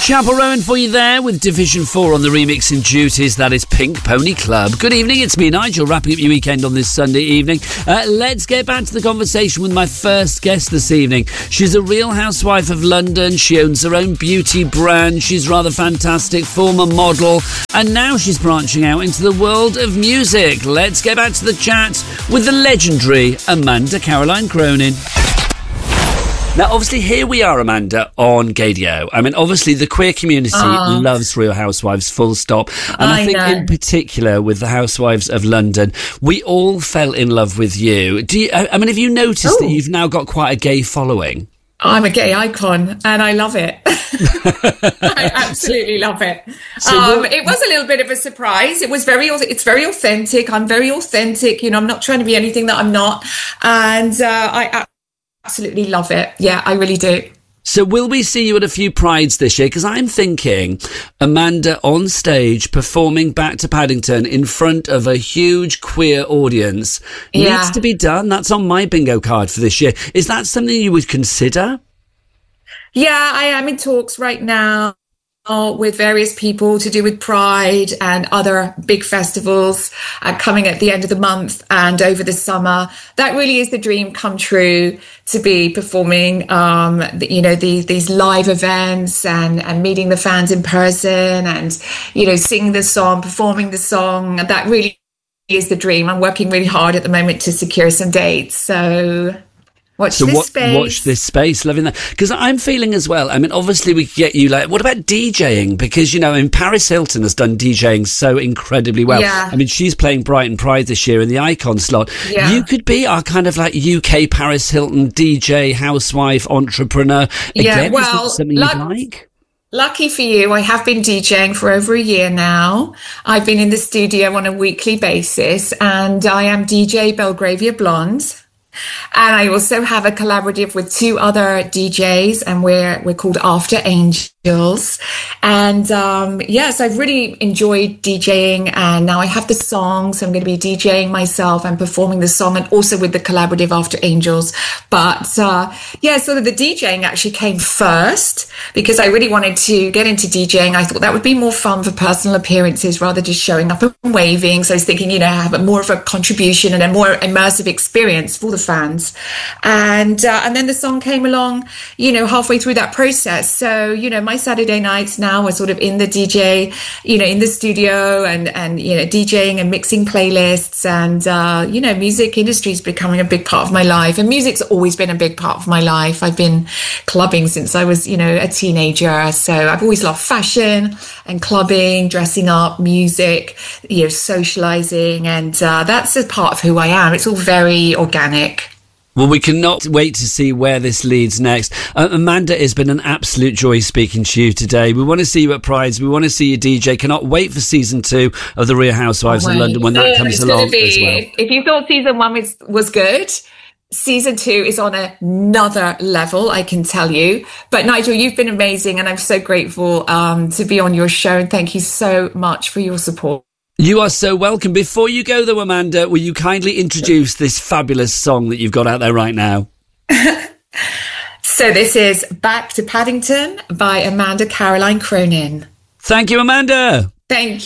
Chapel Rowan for you there with Division 4 on the remixing duties. That is Pink Pony Club. Good evening, it's me, Nigel, wrapping up your weekend on this Sunday evening. Let's get back to the conversation with my first guest this evening. She's a real housewife of London. She owns her own beauty brand. She's rather fantastic, former model. And now she's branching out into the world of music. Let's get back to the chat with the legendary Amanda Caroline Cronin. Now, obviously, here we are, Amanda, on Gaydio. I mean, obviously, the queer community loves Real Housewives, full stop. And I think in particular with the Housewives of London, we all fell in love with you. Have you noticed that you've now got quite a gay following? I'm a gay icon and I love it. I absolutely love it. It was a little bit of a surprise. It's very authentic. I'm very authentic. I'm not trying to be anything that I'm not. And I absolutely love it. Yeah, I really do. So will we see you at a few Prides this year? Because I'm thinking Amanda on stage performing Back to Paddington in front of a huge queer audience needs to be done. That's on my bingo card for this year. Is that something you would consider? Yeah, I am in talks right now with various people to do with Pride and other big festivals coming at the end of the month and over the summer. That really is the dream come true, to be performing, these live events and meeting the fans in person and, singing the song, performing the song. That really is the dream. I'm working really hard at the moment to secure some dates. So watch this space, loving that. Because I'm feeling as well, I mean, obviously we could get you what about DJing? Because, Paris Hilton has done DJing so incredibly well. Yeah. I mean, she's playing Brighton Pride this year in the Icon slot. Yeah. You could be our kind of UK Paris Hilton DJ, housewife, entrepreneur. Again, is that something you'd like? Lucky for you, I have been DJing for over a year now. I've been in the studio on a weekly basis and I am DJ Belgravia Blonde. And I also have a collaborative with two other DJs, and we're called After Angels. And so I've really enjoyed DJing, and now I have the song, so I'm going to be DJing myself and performing the song, and also with the collaborative After Angels. But sort of the DJing actually came first because I really wanted to get into DJing. I thought that would be more fun for personal appearances rather than just showing up and waving. So I was thinking, have more of a contribution and a more immersive experience for the fans. And then the song came along, halfway through that process. So, my Saturday nights now are sort of in the DJ, in the studio and DJing and mixing playlists and, music industry is becoming a big part of my life. And music's always been a big part of my life. I've been clubbing since I was, a teenager. So I've always loved fashion and clubbing, dressing up, music, socializing. And that's a part of who I am. It's all very organic. Well, we cannot wait to see where this leads next. Amanda, it's been an absolute joy speaking to you today. We want to see you at Prides. We want to see you DJ. Cannot wait for season 2 of The Real Housewives of London when that comes along as well. If you thought season 1 was good, season 2 is on another level, I can tell you. But Nigel, you've been amazing, and I'm so grateful to be on your show. And thank you so much for your support. You are so welcome. Before you go, though, Amanda, will you kindly introduce this fabulous song that you've got out there right now? So this is Back to Paddington by Amanda Caroline Cronin. Thank you, Amanda. Thank you.